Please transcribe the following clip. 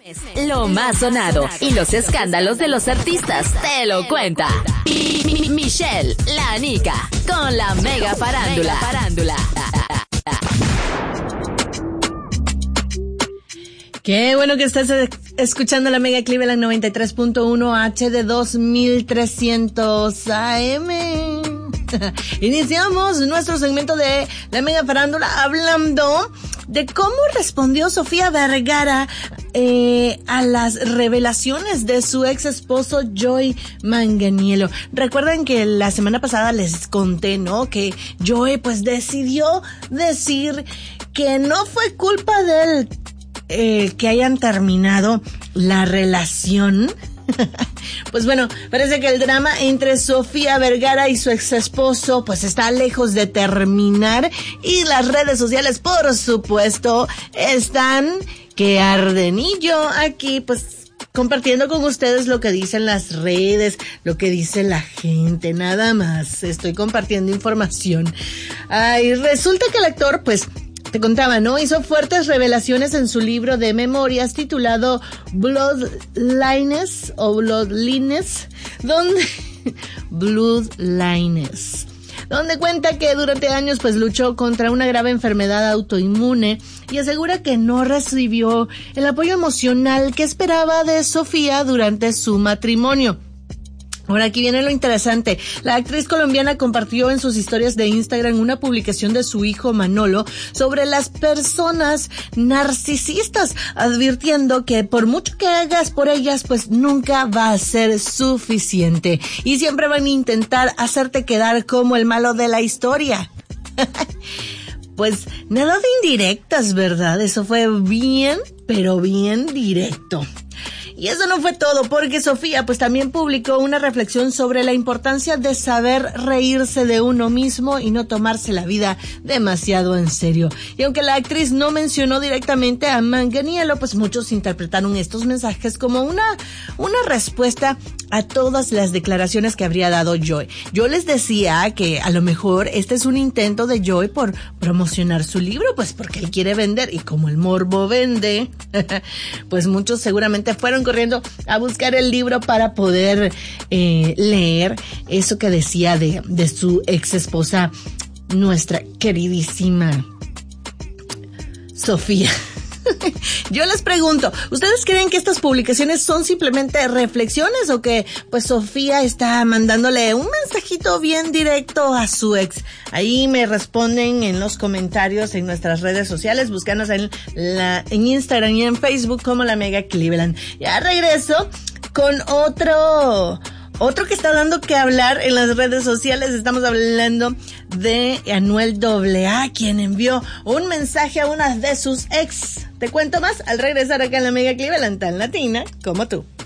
Lo más sonado y los escándalos de los artistas te lo cuenta Michelle, la Nica, con la Mega Farándula. Qué bueno que estás escuchando la Mega Cleveland 93.1 HD 2300 AM. Iniciamos nuestro segmento de la Mega Farándula hablando de cómo respondió Sofía Vergara a las revelaciones de su ex esposo Joey Manganiello. Recuerden que la semana pasada les conté, ¿no? Que Joey pues decidió decir que no fue culpa de él que hayan terminado la relación. Pues bueno, parece que el drama entre Sofía Vergara y su ex esposo pues está lejos de terminar y las redes sociales, por supuesto, están que arden. Y yo aquí pues compartiendo con ustedes lo que dicen las redes, lo que dice la gente, nada más. Estoy compartiendo información. Ay, resulta que el actor pues te contaba, ¿no? Hizo fuertes revelaciones en su libro de memorias titulado Bloodlines o Bloodlines, donde cuenta que durante años pues luchó contra una grave enfermedad autoinmune y asegura que no recibió el apoyo emocional que esperaba de Sofía durante su matrimonio. Ahora aquí viene lo interesante. La actriz colombiana compartió en sus historias de Instagram una publicación de su hijo Manolo sobre las personas narcisistas, advirtiendo que por mucho que hagas por ellas, pues nunca va a ser suficiente y siempre van a intentar hacerte quedar como el malo de la historia. Pues nada de indirectas, ¿verdad? Eso fue bien, pero bien directo. Y eso no fue todo, porque Sofía pues también publicó una reflexión sobre la importancia de saber reírse de uno mismo y no tomarse la vida demasiado en serio. Y aunque la actriz no mencionó directamente a Manganiello, pues muchos interpretaron estos mensajes como una respuesta a todas las declaraciones que habría dado Joey. Yo les decía que a lo mejor este es un intento de Joey por promocionar su libro, pues porque él quiere vender, y como el morbo vende, pues muchos seguramente fueron corriendo a buscar el libro para poder leer eso que decía de su ex esposa, nuestra queridísima Sofía. Yo les pregunto, ¿ustedes creen que estas publicaciones son simplemente reflexiones o que pues Sofía está mandándole un mensajito bien directo a su ex? Ahí me responden en los comentarios en nuestras redes sociales, búscanos en Instagram y en Facebook como la Mega Cleveland. Ya regreso con otro que está dando que hablar en las redes sociales. Estamos hablando de Anuel AA, quien envió un mensaje a una de sus ex. Te cuento más al regresar acá en la Mega Cleveland, tan latina como tú.